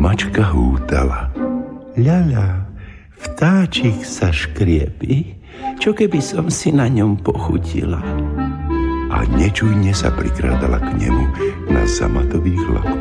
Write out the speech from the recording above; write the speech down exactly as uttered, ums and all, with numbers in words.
mačka hútala. Ľaľa, vtáčik sa škriepi, čo keby som si na ňom pochutila. A nečujne sa prikrádala k nemu na zamatových labkách.